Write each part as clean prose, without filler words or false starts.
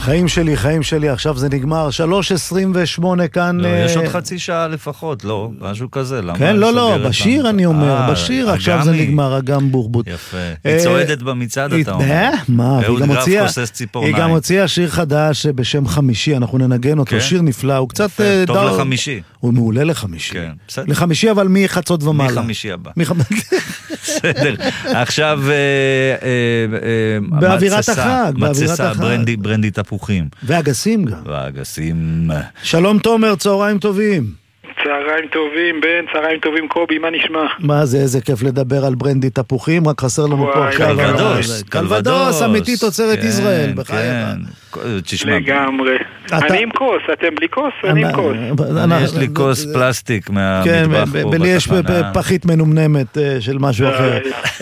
חיים שלי, עכשיו זה נגמר, 3:28 כאן. לא, יש עוד חצי שעה לפחות, לא, משהו כזה. כן, לא, בשיר אני אומר, בשיר עכשיו זה נגמר, אגם בורבוט. יפה, היא צועדת במצעד, אתה אומר. מה, אהוד גרף חוסס ציפורניים. היא גם הוציאה שיר חדש בשם חמישי, אנחנו ננגן אותו, שיר נפלא, הוא קצת... טוב לחמישי. הוא מעולה לחמישי. כן, בסדר. לחמישי, אבל מחצות ומעלה. מחמישי הבא. בסדר. עכשיו... באווירת החג. מצסה, ברנדי תפוחים. ואגסים גם. ואגסים. שלום תומר, צהריים טובים. צהריים טובים, בן, צהריים טובים קובי, מה נשמע? מה זה, איזה כיף לדבר על ברנדי תפוחים, רק חסר לנו פה עכשיו. קלבדוס, אמיתי תוצרת ישראל, בחייך. לגמרי. אני עם כוס, אתם בלי כוס, אני עם כוס. יש לי כוס פלסטיק מהמטבח פה. בלי יש פחית מנומנמת של משהו אחר.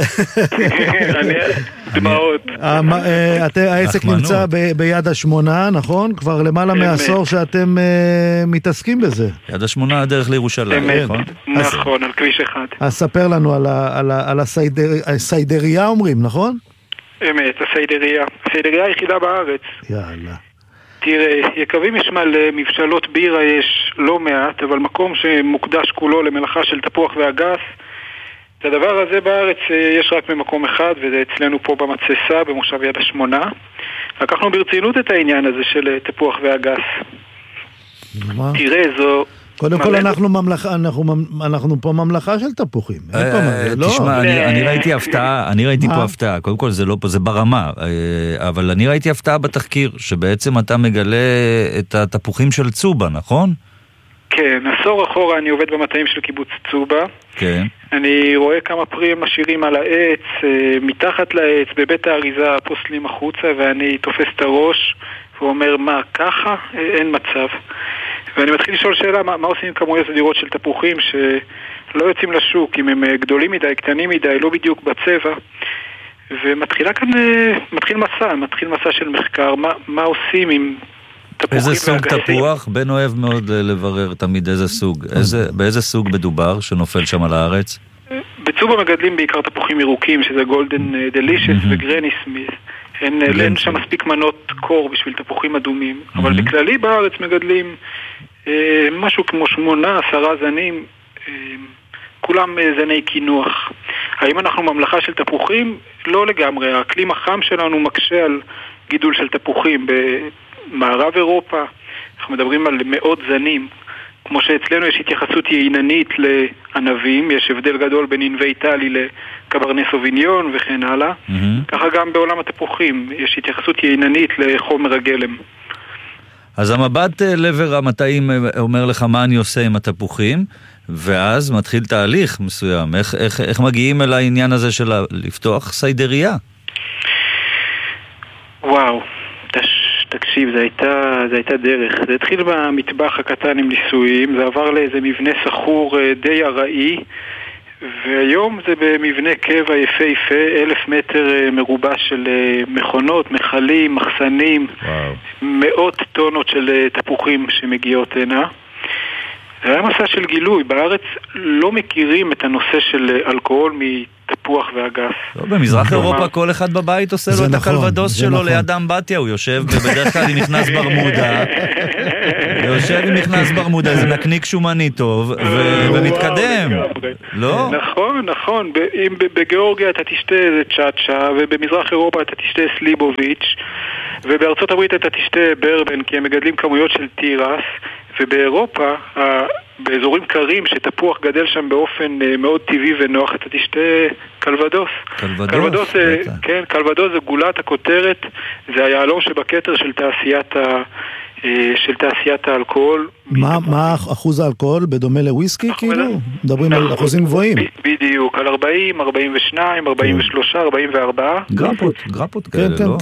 דמעות. העסק נמצא ביד השמונה, נכון? כבר למעלה מעשור שאתם מתעסקים בזה. יד השמונה הדרך לירושלים, נכון? נכון, על כביש אחד. אז ספר לנו על הסיידריה אומרים, נכון? אמת, הסיידריה היחידה בארץ. יאללה. תראה, יקבים יש מבשלות בירה יש לא מעט, אבל מקום שמוקדש כולו למלאכה של תפוח ואגס, את הדבר הזה בארץ יש רק במקום אחד, וזה אצלנו פה במצסה, במושב יד השמונה. לקחנו ברצינות את העניין הזה של תפוח ואגס. תראה, זו... קודם כל אנחנו פה ממלכה של תפוחים. תשמע, אני ראיתי פה הפתעה, קודם כל זה ברמה, אבל אני ראיתי הפתעה בתחקיר, שבעצם אתה מגלה את התפוחים של צובה, נכון? כן, עשור אחורה אני עובד במטעים של קיבוץ צובה. כן. אני רואה כמה פרים משאירים על העץ, מתחת לעץ, בבית האריזה פוסלים החוצה, ואני תופס את הראש ואומר, מה, ככה? אין מצב. ואני מתחיל לשאול שאלה, מה עושים עם כמויות אדירות של תפוחים שלא יוצאים לשוק, אם הם גדולים מדי, קטנים מדי, לא בדיוק בצבע. ומתחיל מסע של מחקר, מה עושים עם תפוחים. איזה סוג תפוח? בן אוהב מאוד לברר תמיד איזה סוג. באיזה סוג מדובר שנופל שם על הארץ? בצובה מגדלים בעיקר תפוחים ירוקים, שזה גולדן דלישס וגרני סמית. אין שם מספיק מנות קור בשביל תפוחים אדומים, אבל בכללי בארץ מגדלים משהו כמו 8-10 זנים, כולם זני כינוח. האם אנחנו ממלכה של תפוחים? לא לגמרי. האקלים החם שלנו מקשה על גידול של תפוחים. במערב אירופה אנחנו מדברים על מאות זנים. כמו שאצלנו יש התייחסות יעיננית לענבים, יש הבדל גדול בין ענבי איטלי לקברני סוביניון וכן הלאה. ככה גם בעולם התפוחים יש התייחסות יעיננית לחומר הגלם. אז המבט לעבר המטעים אומר לך מה אני עושה עם התפוחים, ואז מתחיל תהליך מסוים. איך מגיעים אל העניין הזה של לפתוח סיידריה? וואו, תקשיב, זה הייתה דרך. זה התחיל במטבח הקטן עם ניסויים, זה עבר לאיזה מבנה סחור די ארעי, והיום זה במבנה קבע יפה, 1,000 מטר מרובע של מכונות, מחלים, מחסנים, מאות טונות של תפוחים שמגיעות הנה. זה היה מסע של גילוי. בארץ לא מכירים את הנושא של אלכוהול מתפוח ואגס. במזרח אירופה כל אחד בבית עושה לו את הקלבדוס שלו ליד אמבטיה, הוא יושב ובדרך כלל היא נכנס ברמודה, יושב עם נכנס ברמודה, זה נקניק שומני טוב ומתקדם. לא? נכון. אם בגיאורגיה אתה תשתה איזה צ'אצ'ה, ובמזרח אירופה אתה תשתה סליבוביץ', ובארצות הברית אתה תשתה ברבן, כי הם מגדלים כמויות של תירס, ובאירופה, באזורים קרים שתפוח גדל שם באופן מאוד טבעי ונוח, אתה תשתה קלבדוס. קלבדוס זה גולת הכותרת, זה היעלום שבכתר של תעשיית האלכוהול. מה אחוז האלכוהול בדומה לוויסקי כאילו? מדברים על אחוזים גבוהים. בדיוק, על 40, 42, 43, 44. גרפות כאלה, לא?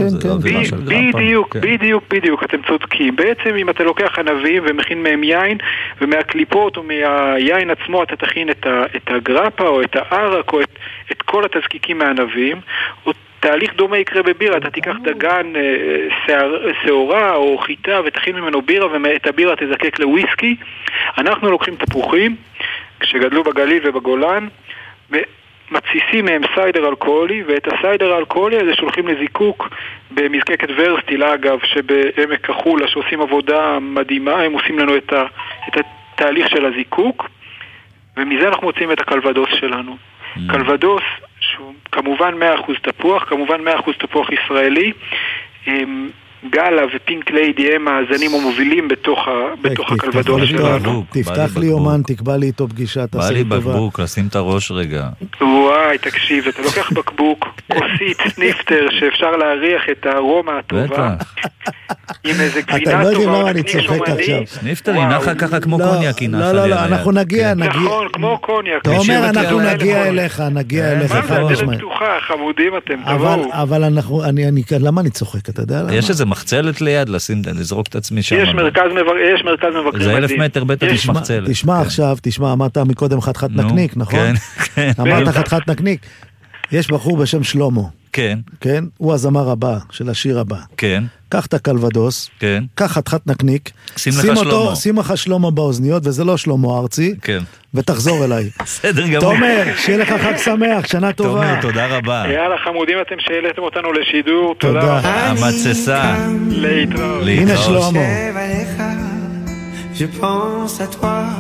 בדיוק, אתם צודקים. בעצם אם אתה לוקח ענבים ומכין מהם יין, ומהקליפות או מהיין עצמו אתה תכין את הגרפה או את הערק או את כל התזקיקים מהענבים, תהליך דומה יקרה בבירה, אתה תיקח דגן, שעורה או חיטה ותכין ממנו בירה, ואת הבירה תזקק לוויסקי. אנחנו לוקחים תפוחים שגדלו בגליל ובגולן, מתסיסים מהם סיידר אלכוהולי, ואת הסיידר האלכוהולי הזה שולחים לזיקוק במזקקת ורסטיל, אגב, שבעמק החולה, שעושים עבודה מדהימה, הם עושים לנו את התהליך של הזיקוק, ומזה אנחנו מוצאים את הקלבדוס שלנו. קלבדוס, שהוא כמובן 100% תפוח, כמובן 100% תפוח ישראלי, גלה ופינק ליידי הם הזנים המובילים בתוך הקלבדוס שלנו. תפתח לי אומן, תקבע לי איתו פגישה, תעשה לי טובה. בא לי בקבוק, לשים את הראש רגע. וואי, תקשיב, אתה לוקח בקבוק, כוסית, סניפטר, שאפשר להריח את הארומה הטובה, עם איזה גבינה טובה. אתם לא יודעים למה אני צוחק עכשיו. סניפטר ינחה ככה כמו קוניאק, לא, אנחנו נגיע. נכון, כמו קוניאק. אתה אומר, אנחנו נגיע אליך, מה זה, הדלת פתוחה, חמודים אתם, תבואו. אבל למה אני צוחק, אתה יודע למה? יש איזה מחצלת ליד, לזרוק את עצמי שם. יש מרכז מבקרים. זה 1,000 מטר בטח יש מחצלת. תשמע עכשיו, אמרת מקודם חתיכת נקניק, נכון? כן. אמרת חתיכת נקניק. יש בחור בשם שלמה. כן. כן? הוא הזמר הבא של השיר הבא. כן. קח את הקלבדוס, כן. קח חתיכת נקניק, שים לך שלמה. שים לך שלמה באוזניות, וזה לא שלמה ארצי, כן. ותחזור אליי. בסדר גמור. תומר, שיהיה לך חג שמח, שנה טובה. תומר, תודה רבה. יאללה חמודים, אתם שהעליתם אותנו לשידור, תודה רבה. המצסה. להתראות. הנה שלמה.